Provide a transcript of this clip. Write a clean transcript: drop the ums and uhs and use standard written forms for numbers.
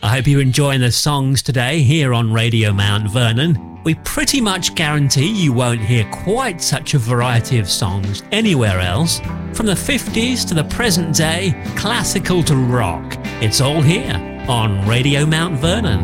I hope you're enjoying the songs today here on Radio Mount Vernon. We pretty much guarantee you won't hear quite such a variety of songs anywhere else. From the 50s to the present day, classical to rock, it's all here on Radio Mount Vernon.